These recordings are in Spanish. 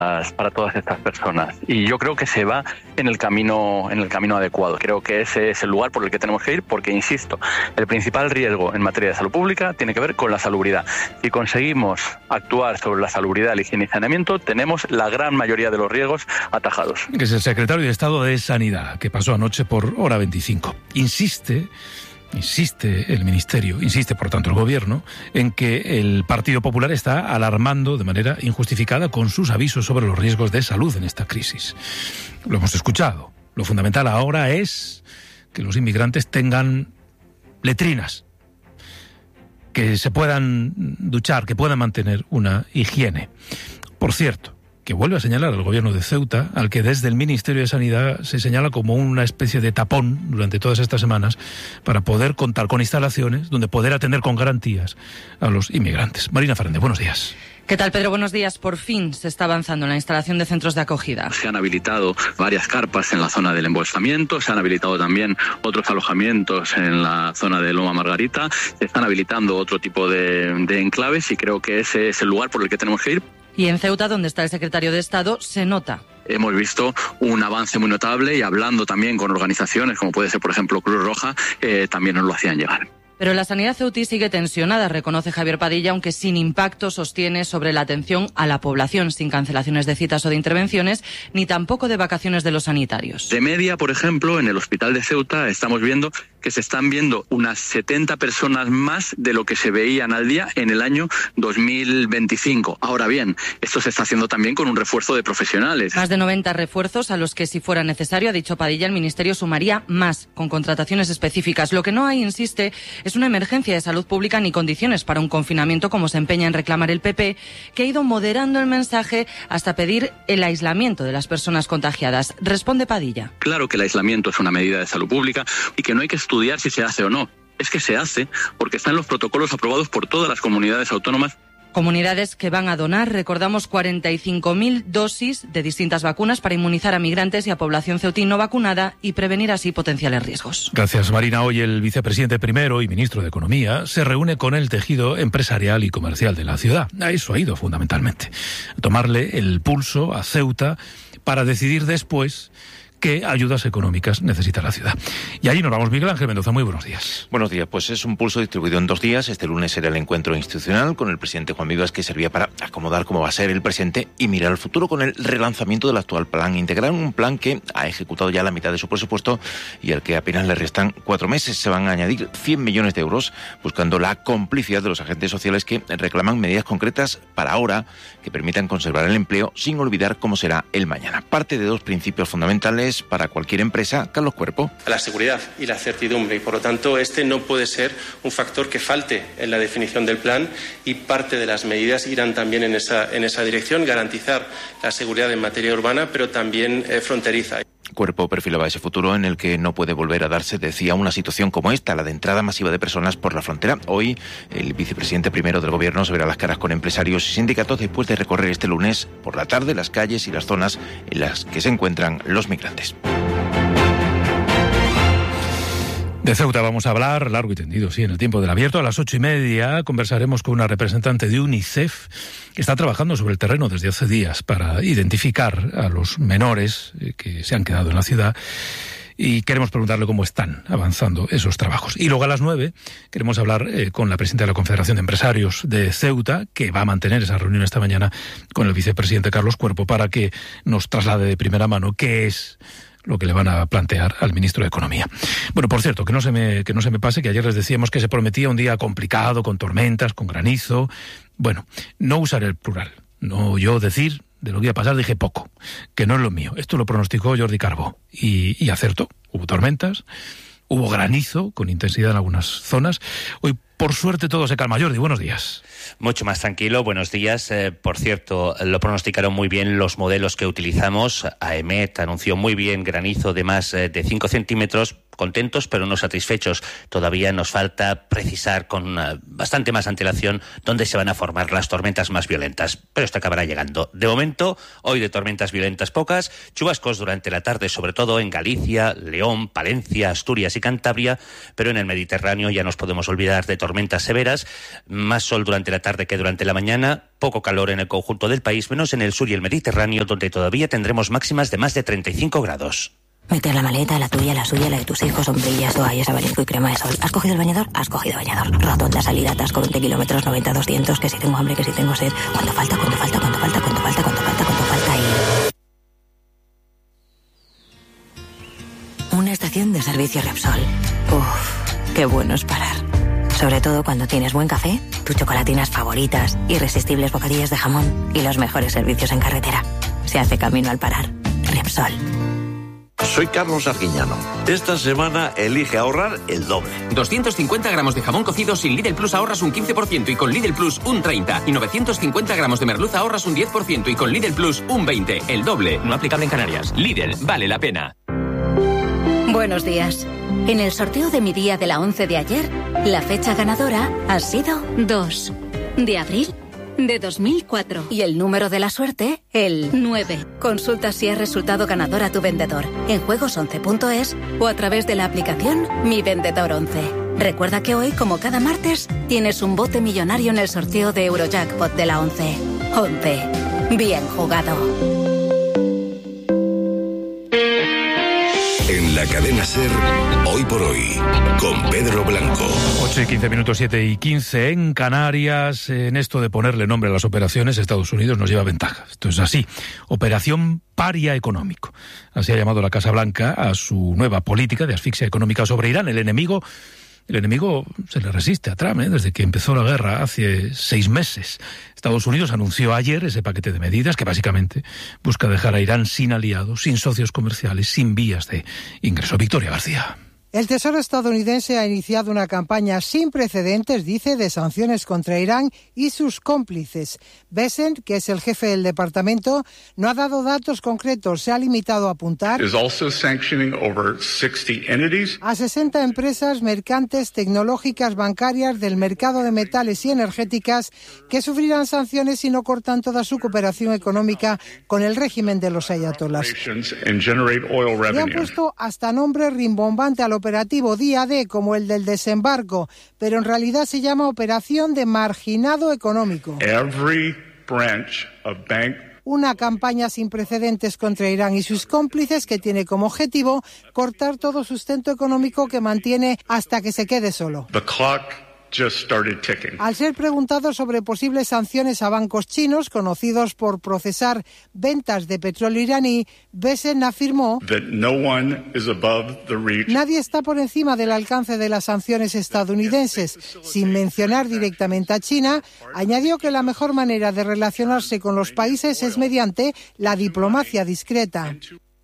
para todas estas personas, y yo creo que se va en el camino adecuado. Creo que ese es el lugar por el que tenemos que ir, porque insisto, el principal riesgo en materia de salud pública tiene que ver con la salubridad. Si conseguimos actuar sobre la salubridad, la higiene y saneamiento, tenemos la gran mayoría de los riesgos atajados. Que es el secretario de Estado de Sanidad, que pasó anoche por Hora 25. Insiste el Ministerio, insiste por tanto el Gobierno, en que el Partido Popular está alarmando de manera injustificada con sus avisos sobre los riesgos de salud en esta crisis. Lo hemos escuchado. Lo fundamental ahora es que los inmigrantes tengan letrinas, que se puedan duchar, que puedan mantener una higiene. Por cierto, que vuelve a señalar al gobierno de Ceuta, al que desde el Ministerio de Sanidad se señala como una especie de tapón durante todas estas semanas para poder contar con instalaciones donde poder atender con garantías a los inmigrantes. Marina Fernández, buenos días. ¿Qué tal, Pedro? Buenos días. Por fin se está avanzando en la instalación de centros de acogida. Se han habilitado varias carpas en la zona del embolsamiento, se han habilitado también otros alojamientos en la zona de Loma Margarita, se están habilitando otro tipo de enclaves, y creo que ese es el lugar por el que tenemos que ir. Y en Ceuta, donde está el secretario de Estado, se nota. Hemos visto un avance muy notable, y hablando también con organizaciones como puede ser, por ejemplo, Cruz Roja, también nos lo hacían llegar. Pero la sanidad ceutí sigue tensionada, reconoce Javier Padilla, aunque sin impacto, sostiene, sobre la atención a la población, sin cancelaciones de citas o de intervenciones, ni tampoco de vacaciones de los sanitarios. De media, por ejemplo, en el hospital de Ceuta estamos viendo que se están viendo unas 70 personas más de lo que se veían al día en el año 2025. Ahora bien, esto se está haciendo también con un refuerzo de profesionales. Más de 90 refuerzos a los que, si fuera necesario, ha dicho Padilla, el Ministerio sumaría más, con contrataciones específicas. Lo que no hay, insiste, es una emergencia de salud pública ni condiciones para un confinamiento, como se empeña en reclamar el PP, que ha ido moderando el mensaje hasta pedir el aislamiento de las personas contagiadas. Responde Padilla. Claro que el aislamiento es una medida de salud pública y que no hay que estudiar si se hace o no. Es que se hace porque están los protocolos aprobados por todas las comunidades autónomas. Comunidades que van a donar, recordamos, 45.000 dosis de distintas vacunas para inmunizar a migrantes y a población ceutí no vacunada y prevenir así potenciales riesgos. Gracias, Marina. Hoy el vicepresidente primero y ministro de Economía se reúne con el tejido empresarial y comercial de la ciudad. A eso ha ido fundamentalmente. A tomarle el pulso a Ceuta para decidir después qué ayudas económicas necesita la ciudad. Y allí nos vamos. Miguel Ángel Mendoza, muy buenos días. Buenos días. Pues es un pulso distribuido en 2 días. Este lunes será el encuentro institucional con el presidente Juan Vivas, que servía para acomodar cómo va a ser el presente y mirar al futuro con el relanzamiento del actual plan integral, un plan que ha ejecutado ya la mitad de su presupuesto y al que apenas le restan 4 meses. Se van a añadir 100 millones de euros buscando la complicidad de los agentes sociales que reclaman medidas concretas para ahora que permitan conservar el empleo sin olvidar cómo será el mañana. Parte de 2 principios fundamentales para cualquier empresa. Carlos Cuerpo. La seguridad y la certidumbre, y por lo tanto este no puede ser un factor que falte en la definición del plan, y parte de las medidas irán también en esa dirección, garantizar la seguridad en materia urbana, pero también fronteriza. Cuerpo perfilaba ese futuro en el que no puede volver a darse, decía, una situación como esta, la de entrada masiva de personas por la frontera. Hoy el vicepresidente primero del gobierno se verá las caras con empresarios y sindicatos después de recorrer este lunes por la tarde las calles y las zonas en las que se encuentran los migrantes. De Ceuta vamos a hablar largo y tendido, sí, en el tiempo del abierto. A las 8:30 conversaremos con una representante de UNICEF que está trabajando sobre el terreno desde hace días para identificar a los menores que se han quedado en la ciudad, y queremos preguntarle cómo están avanzando esos trabajos. Y luego a las 9 queremos hablar con la presidenta de la Confederación de Empresarios de Ceuta, que va a mantener esa reunión esta mañana con el vicepresidente Carlos Cuerpo para que nos traslade de primera mano qué es lo que le van a plantear al ministro de Economía. Bueno, por cierto, que no se me pase, que ayer les decíamos que se prometía un día complicado, con tormentas, con granizo. Bueno, no usaré el plural. No yo decir de lo que iba a pasar, dije poco, que no es lo mío. Esto lo pronosticó Jordi Carbó y acertó. Hubo tormentas, hubo granizo con intensidad en algunas zonas. Hoy, por suerte, todo se calma. Jordi, buenos días. Mucho más tranquilo, buenos días. Por cierto, lo pronosticaron muy bien los modelos que utilizamos. AEMET anunció muy bien granizo de más de 5 centímetros, contentos, pero no satisfechos. Todavía nos falta precisar con bastante más antelación dónde se van a formar las tormentas más violentas, pero esto acabará llegando. De momento, hoy de tormentas violentas pocas, chubascos durante la tarde, sobre todo en Galicia, León, Palencia, Asturias y Cantabria, pero en el Mediterráneo ya nos podemos olvidar de tormentas severas, más sol durante la tarde que durante la mañana, poco calor en el conjunto del país, menos en el sur y el Mediterráneo, donde todavía tendremos máximas de más de 35 grados. Meter la maleta, la tuya, la suya, la de tus hijos, sombrillas, toallas, abanico y crema de sol. ¿Has cogido el bañador? Has cogido bañador. Rotonda, salida, atasco, 20 kilómetros, 90, 200, que si tengo hambre, que si tengo sed. ¿Cuánto falta? ¿Cuánto falta? ¿Cuánto falta? ¿Cuánto falta? ¿Cuánto falta? ¿Cuánto falta? Y... una estación de servicio Repsol. Uf, qué bueno es parar. Sobre todo cuando tienes buen café, tus chocolatinas favoritas, irresistibles bocadillas de jamón y los mejores servicios en carretera. Se hace camino al parar. Repsol. Soy Carlos Arguiñano. Esta semana elige ahorrar el doble. 250 gramos de jamón cocido sin Lidl Plus ahorras un 15% y con Lidl Plus un 30%. Y 950 gramos de merluza ahorras un 10% y con Lidl Plus un 20%. El doble. No aplicable en Canarias. Lidl, vale la pena. Buenos días. En el sorteo de mi día de la 11 de ayer, la fecha ganadora ha sido 2 de abril de 2004. Y el número de la suerte, el 9. Consulta si has resultado ganador a tu vendedor en juegos11.es o a través de la aplicación Mi Vendedor 11. Recuerda que hoy, como cada martes, tienes un bote millonario en el sorteo de Eurojackpot de la 11. 11. Bien jugado. En la cadena SER, Hoy por Hoy, con Pedro Blanco. 8:15, 7:15 en Canarias. En esto de ponerle nombre a las operaciones, Estados Unidos nos lleva ventaja. Esto es así. Operación Paria Económico. Así ha llamado la Casa Blanca a su nueva política de asfixia económica sobre Irán. El enemigo se le resiste a Trump, desde que empezó la guerra hace 6 meses. Estados Unidos anunció ayer ese paquete de medidas que básicamente busca dejar a Irán sin aliados, sin socios comerciales, sin vías de ingreso. Victoria García. El Tesoro estadounidense ha iniciado una campaña sin precedentes, dice, de sanciones contra Irán y sus cómplices. Bessent, que es el jefe del departamento, no ha dado datos concretos. Se ha limitado a apuntar a 60 empresas mercantes, tecnológicas, bancarias, del mercado de metales y energéticas que sufrirán sanciones si no cortan toda su cooperación económica con el régimen de los ayatolás. Le han puesto hasta nombre rimbombante al operativo día D, como el del desembarco, pero en realidad se llama Operación de Marginado Económico. Una campaña sin precedentes contra Irán y sus cómplices que tiene como objetivo cortar todo sustento económico que mantiene hasta que se quede solo. Al ser preguntado sobre posibles sanciones a bancos chinos conocidos por procesar ventas de petróleo iraní, Bessent afirmó: nadie está por encima del alcance de las sanciones estadounidenses. Sin mencionar directamente a China, añadió que la mejor manera de relacionarse con los países es mediante la diplomacia discreta.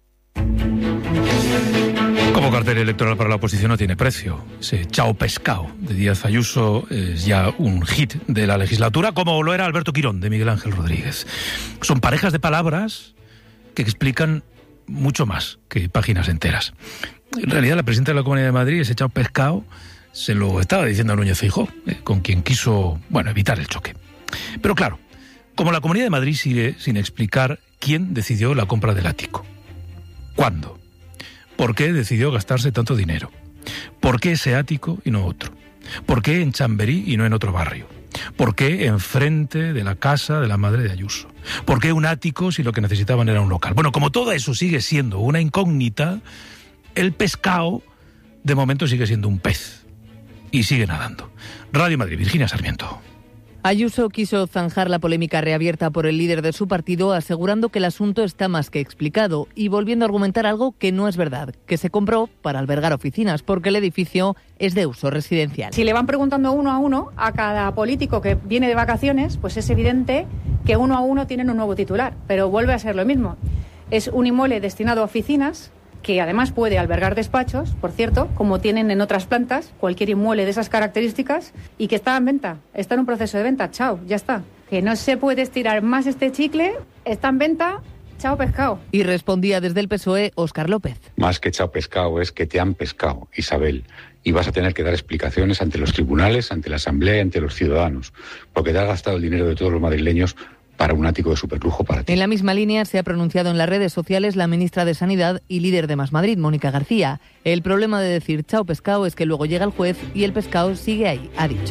Como cartel electoral para la oposición no tiene precio. Ese chao pescado de Díaz Ayuso es ya un hit de la legislatura, como lo era Alberto Quirón de Miguel Ángel Rodríguez. Son parejas de palabras que explican mucho más que páginas enteras. En realidad, la presidenta de la Comunidad de Madrid, ese chao pescado, se lo estaba diciendo a Núñez Feijóo, con quien quiso, evitar el choque. Pero claro, como la Comunidad de Madrid sigue sin explicar quién decidió la compra del ático, cuándo, por qué decidió gastarse tanto dinero, por qué ese ático y no otro, por qué en Chamberí y no en otro barrio, por qué enfrente de la casa de la madre de Ayuso, por qué un ático si lo que necesitaban era un local. Bueno, como todo eso sigue siendo una incógnita, el pescado de momento sigue siendo un pez y sigue nadando. Radio Madrid, Virginia Sarmiento. Ayuso quiso zanjar la polémica reabierta por el líder de su partido, asegurando que el asunto está más que explicado y volviendo a argumentar algo que no es verdad, que se compró para albergar oficinas, porque el edificio es de uso residencial. Si le van preguntando uno a uno a cada político que viene de vacaciones, pues es evidente que uno a uno tienen un nuevo titular, pero vuelve a ser lo mismo. Es un inmueble destinado a oficinas, que además puede albergar despachos, por cierto, como tienen en otras plantas, cualquier inmueble de esas características, y que está en venta, está en un proceso de venta, chao, ya está. Que no se puede estirar más este chicle, está en venta chao pescado. Y respondía desde el PSOE Óscar López. Más que chao pescado es que te han pescado, Isabel. Y vas a tener que dar explicaciones ante los tribunales, ante la Asamblea y ante los ciudadanos. Porque te has gastado el dinero de todos los madrileños para un ático de superlujo para ti. En la misma línea se ha pronunciado en las redes sociales la ministra de Sanidad y líder de Más Madrid, Mónica García. El problema de decir chao pescado es que luego llega el juez y el pescado sigue ahí, ha dicho.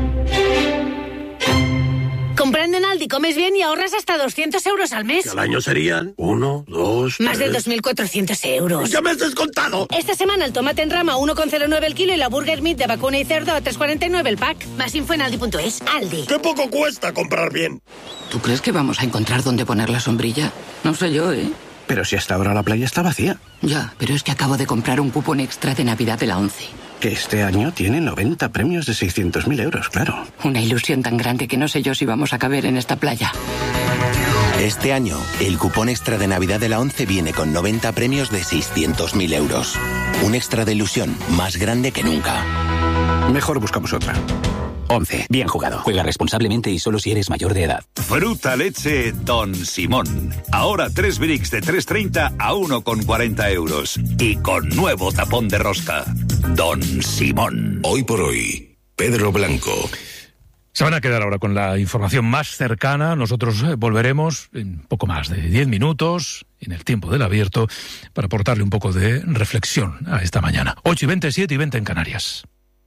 Comprando en Aldi comes bien y ahorras hasta 200 euros al mes. Al año serían 1, 2, Más de 3... 2.400 euros. ¡Ya me has descontado! Esta semana el tomate en rama 1,09 el kilo y la burger meat de vacuna y cerdo a 3,49 el pack. Más info en aldi.es. Aldi. ¡Qué poco cuesta comprar bien! ¿Tú crees que vamos a encontrar dónde poner la sombrilla? No sé yo, ¿eh? Pero si hasta ahora la playa está vacía. Ya, pero es que acabo de comprar un cupón extra de Navidad de la ONCE. Que este año tiene 90 premios de 600.000 euros, claro. Una ilusión tan grande que no sé yo si vamos a caber en esta playa. Este año, el cupón extra de Navidad de la ONCE viene con 90 premios de 600.000 euros. Un extra de ilusión más grande que nunca. Mejor buscamos otra. 11. Bien jugado. Juega responsablemente y solo si eres mayor de edad. Fruta leche Don Simón. Ahora 3 bricks de 3,30 a 1,40 euros. Y con nuevo tapón de rosca. Don Simón. Hoy por hoy, Pedro Blanco. Se van a quedar ahora con la información más cercana. Nosotros volveremos en poco más de 10 minutos, en el tiempo del abierto, para aportarle un poco de reflexión a esta mañana. 8:20, 7:20 en Canarias.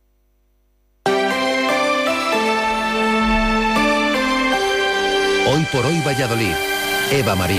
Hoy por hoy Valladolid. Eva Marín.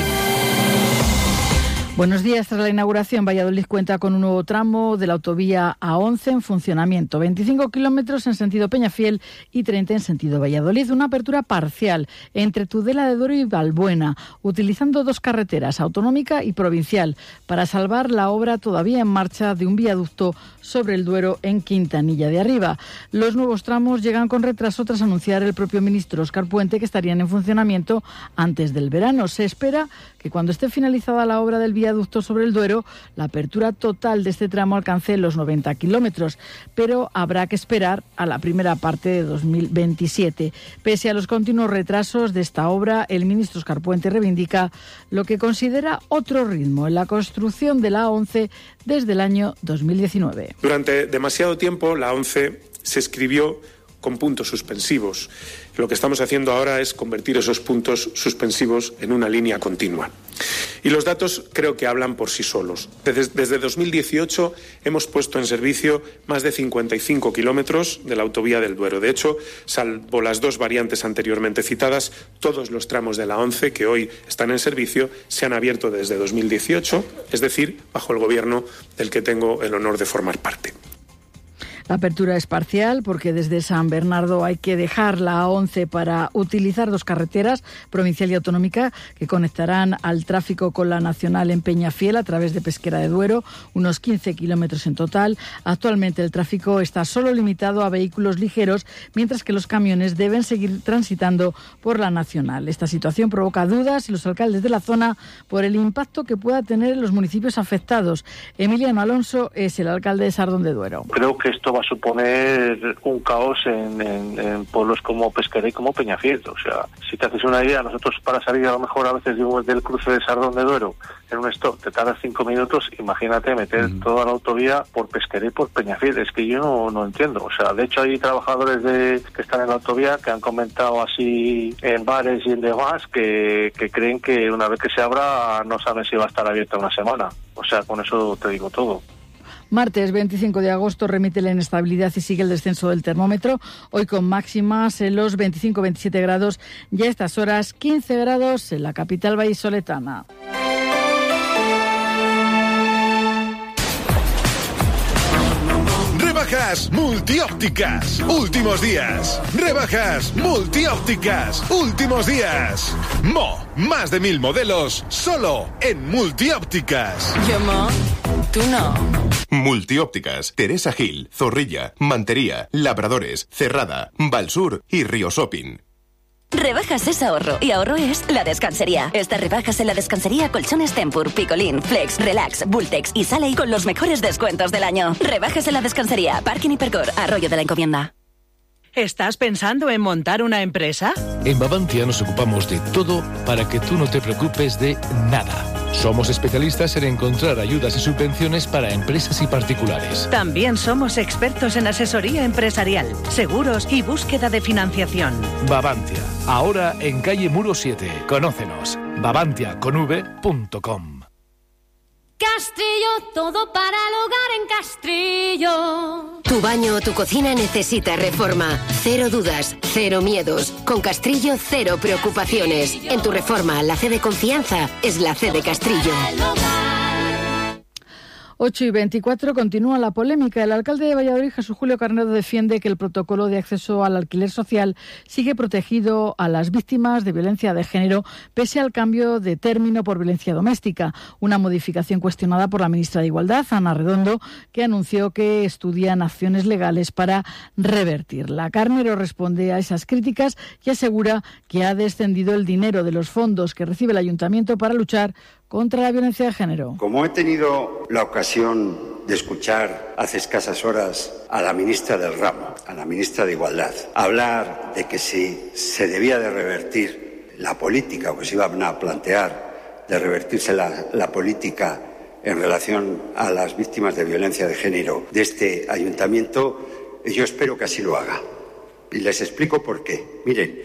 Buenos días. Tras la inauguración, Valladolid cuenta con un nuevo tramo de la autovía A11 en funcionamiento. 25 kilómetros en sentido Peñafiel y 30 en sentido Valladolid. Una apertura parcial entre Tudela de Duero y Valbuena, utilizando dos carreteras, autonómica y provincial, para salvar la obra todavía en marcha de un viaducto sobre el Duero en Quintanilla de Arriba. Los nuevos tramos llegan con retraso tras anunciar el propio ministro Óscar Puente que estarían en funcionamiento antes del verano. Se espera que cuando esté finalizada la obra del viaducto sobre el Duero, la apertura total de este tramo alcance los 90 kilómetros, pero habrá que esperar a la primera parte de 2027. Pese a los continuos retrasos de esta obra, el ministro Óscar Puente reivindica lo que considera otro ritmo en la construcción de la A11 desde el año 2019. Durante demasiado tiempo la A11 se escribió con puntos suspensivos. Lo que estamos haciendo ahora es convertir esos puntos suspensivos en una línea continua. Y los datos creo que hablan por sí solos. Desde 2018 hemos puesto en servicio más de 55 kilómetros de la autovía del Duero. De hecho, salvo las dos variantes anteriormente citadas, todos los tramos de la A11 que hoy están en servicio se han abierto desde 2018, es decir, bajo el gobierno del que tengo el honor de formar parte. La apertura es parcial porque desde San Bernardo hay que dejar la A11 para utilizar dos carreteras, provincial y autonómica, que conectarán al tráfico con la nacional en Peñafiel a través de Pesquera de Duero, unos 15 kilómetros en total. Actualmente el tráfico está solo limitado a vehículos ligeros, mientras que los camiones deben seguir transitando por la nacional. Esta situación provoca dudas en los alcaldes de la zona por el impacto que pueda tener en los municipios afectados. Emiliano Alonso es el alcalde de Sardón de Duero. Creo que esto va a suponer un caos en pueblos como Pesquera y como Peñafiel. O sea, si te haces una idea, nosotros para salir a lo mejor a veces del cruce de Sardón de Duero en un stop te tardas 5 minutos, imagínate meter toda la autovía por Pesquera y por Peñafiel. Es que yo no entiendo. O sea, de hecho hay trabajadores que están en la autovía que han comentado así en bares y en demás que creen que una vez que se abra no saben si va a estar abierta una semana. O sea, con eso te digo todo. Martes 25 de agosto remite la inestabilidad y sigue el descenso del termómetro. Hoy con máximas en los 25-27 grados y a estas horas 15 grados en la capital vallisoletana. Rebajas multiópticas, últimos días. Rebajas multiópticas, últimos días. Más de 1000 modelos, solo en multiópticas. Yo, tú no. Multiópticas, Teresa Gil, Zorrilla, Mantería, Labradores, Cerrada, Valsur y Río Shopping. Rebajas es ahorro y ahorro es La Descansería. Estas rebajas en La Descansería, colchones Tempur, Picolín, Flex, Relax, Bultex y Saley con los mejores descuentos del año. Rebajas en La Descansería, Parking Hipercor, Arroyo de la Encomienda. ¿Estás pensando en montar una empresa? En Bavantia nos ocupamos de todo para que tú no te preocupes de nada. Somos especialistas en encontrar ayudas y subvenciones para empresas y particulares. También somos expertos en asesoría empresarial, seguros y búsqueda de financiación. Bavantia, ahora en calle Muro 7. Conócenos. bavantiaconv.com. Castrillo, todo para el hogar en Castrillo. Tu baño o tu cocina necesita reforma. Cero dudas, cero miedos. Con Castrillo, cero preocupaciones. En tu reforma, la C de confianza es la C de Castrillo. 8:24, continúa la polémica. El alcalde de Valladolid, Jesús Julio Carnero, defiende que el protocolo de acceso al alquiler social sigue protegido a las víctimas de violencia de género, pese al cambio de término por violencia doméstica. Una modificación cuestionada por la ministra de Igualdad, Ana Redondo, que anunció que estudian acciones legales para revertirla. Carnero responde a esas críticas y asegura que ha descendido el dinero de los fondos que recibe el ayuntamiento para luchar contra la violencia de género. Como he tenido la ocasión de escuchar hace escasas horas a la ministra del ramo, a la ministra de Igualdad, hablar de que si se debía de revertir la política o que se iban a plantear de revertirse la política en relación a las víctimas de violencia de género de este ayuntamiento, yo espero que así lo haga. Y les explico por qué. Miren,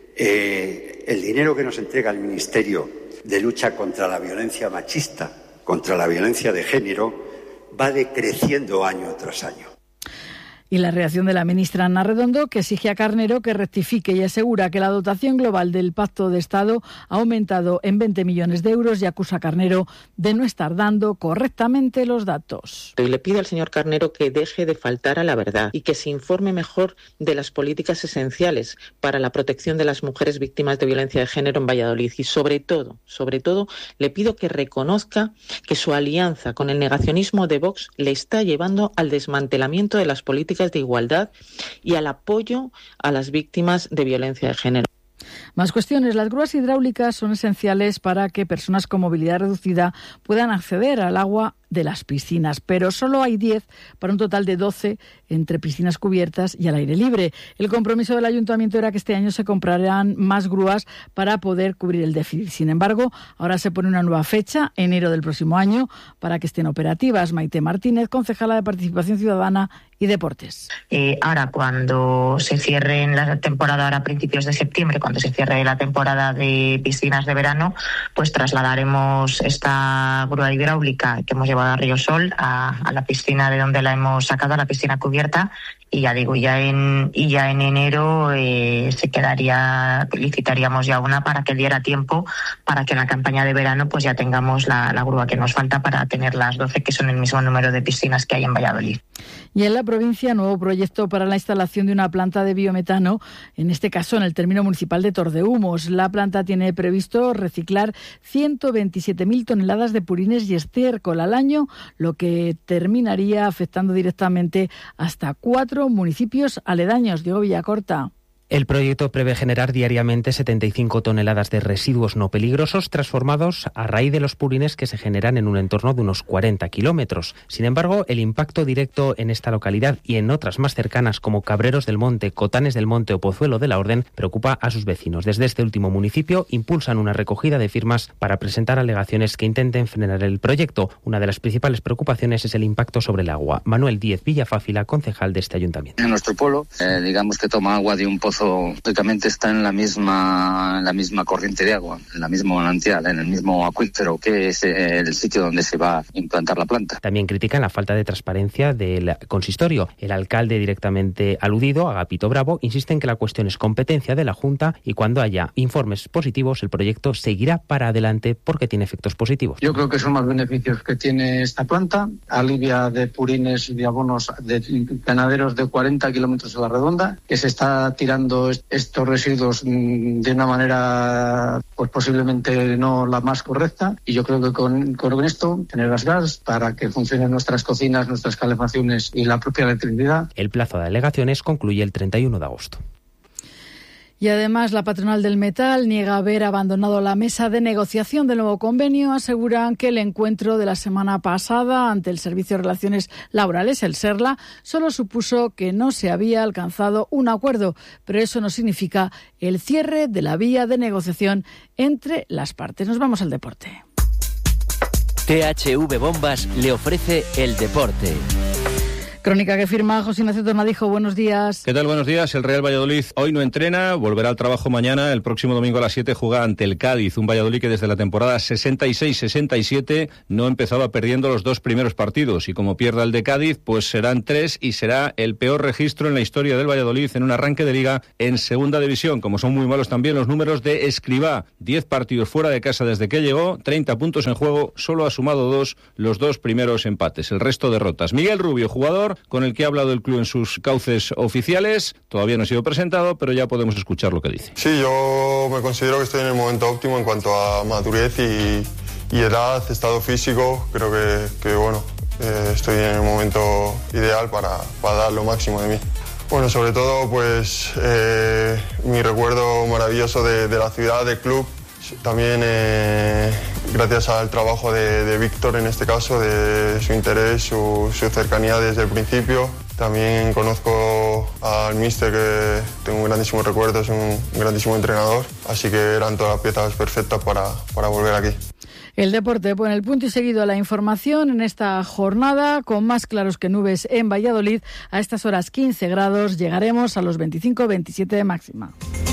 el dinero que nos entrega el Ministerio de lucha contra la violencia machista, contra la violencia de género, va decreciendo año tras año. Y la reacción de la ministra Ana Redondo, que exige a Carnero que rectifique y asegura que la dotación global del Pacto de Estado ha aumentado en 20 millones de euros y acusa a Carnero de no estar dando correctamente los datos. Y le pido al señor Carnero que deje de faltar a la verdad y que se informe mejor de las políticas esenciales para la protección de las mujeres víctimas de violencia de género en Valladolid. Y sobre todo, le pido que reconozca que su alianza con el negacionismo de Vox le está llevando al desmantelamiento de las políticas de igualdad y al apoyo a las víctimas de violencia de género. Más cuestiones. Las grúas hidráulicas son esenciales para que personas con movilidad reducida puedan acceder al agua de las piscinas, pero solo hay 10 para un total de 12 entre piscinas cubiertas y al aire libre. El compromiso del ayuntamiento era que este año se comprarán más grúas para poder cubrir el déficit. Sin embargo, ahora se pone una nueva fecha, enero del próximo año, para que estén operativas. Maite Martínez, concejala de Participación Ciudadana y Deportes. Ahora, cuando se cierre la temporada, ahora a principios de septiembre, cuando se cierre la temporada de piscinas de verano, pues trasladaremos esta grúa hidráulica que hemos llevado a Riosol a la piscina de donde la hemos sacado, a la piscina cubierta, y ya digo, ya en enero licitaríamos ya una para que diera tiempo para que en la campaña de verano pues ya tengamos la grúa que nos falta para tener las 12, que son el mismo número de piscinas que hay en Valladolid. Y en la provincia, nuevo proyecto para la instalación de una planta de biometano, en este caso en el término municipal de Tordehumos. La planta tiene previsto reciclar 127.000 toneladas de purines y estiércol al año, lo que terminaría afectando directamente hasta 4 municipios aledaños. Diego Villacorta. El proyecto prevé generar diariamente 75 toneladas de residuos no peligrosos transformados a raíz de los purines que se generan en un entorno de unos 40 kilómetros. Sin embargo, el impacto directo en esta localidad y en otras más cercanas como Cabreros del Monte, Cotanes del Monte o Pozuelo de la Orden preocupa a sus vecinos. Desde este último municipio impulsan una recogida de firmas para presentar alegaciones que intenten frenar el proyecto. Una de las principales preocupaciones es el impacto sobre el agua. Manuel Díez Villafáfila, concejal de este ayuntamiento. En nuestro pueblo, digamos que toma agua de un pozo, lógicamente está en la misma corriente de agua, en el mismo manantial, en el mismo acuífero, que es el sitio donde se va a implantar la planta. También critican la falta de transparencia del consistorio. El alcalde directamente aludido, Agapito Bravo, insiste en que la cuestión es competencia de la Junta y cuando haya informes positivos el proyecto seguirá para adelante porque tiene efectos positivos. Yo creo que son más beneficios que tiene esta planta, alivia de purines y de abonos de ganaderos de 40 kilómetros a la redonda, que se está tirando estos residuos de una manera pues posiblemente no la más correcta, y yo creo que con esto tener gas para que funcionen nuestras cocinas, nuestras calefacciones y la propia electricidad. El plazo de alegaciones concluye el 31 de agosto. Y además la patronal del metal niega haber abandonado la mesa de negociación del nuevo convenio. Aseguran que el encuentro de la semana pasada ante el Servicio de Relaciones Laborales, el SERLA, solo supuso que no se había alcanzado un acuerdo, pero eso no significa el cierre de la vía de negociación entre las partes. Nos vamos al deporte. THV Bombas le ofrece el deporte. Crónica que firma José Ignacio Tornadijo. Buenos días. ¿Qué tal? Buenos días. El Real Valladolid hoy no entrena, volverá al trabajo mañana. El próximo domingo a las 7 juega ante el Cádiz, un Valladolid que desde la temporada 66-67 no empezaba perdiendo los 2 primeros partidos. Y como pierda el de Cádiz, pues serán 3 y será el peor registro en la historia del Valladolid en un arranque de liga en segunda división. Como son muy malos también los números de Escribá. 10 partidos fuera de casa desde que llegó, 30 puntos en juego, solo ha sumado 2, los 2 primeros empates, el resto derrotas. Miguel Rubio, jugador con el que ha hablado el club en sus cauces oficiales, todavía no ha sido presentado, pero ya podemos escuchar lo que dice. Sí, yo me considero que estoy en el momento óptimo en cuanto a madurez y edad, estado físico. Creo que bueno, estoy en el momento ideal para dar lo máximo de mí. Bueno, sobre todo pues mi recuerdo maravilloso de la ciudad, del club. También gracias al trabajo de Víctor, en este caso, de su interés, su cercanía desde el principio. También conozco al míster, que tengo un grandísimo recuerdo, es un grandísimo entrenador, así que eran todas las piezas perfectas para volver aquí. El deporte pone el punto y seguido a la información en esta jornada, con más claros que nubes en Valladolid. A estas horas 15 grados, llegaremos a los 25-27 de máxima.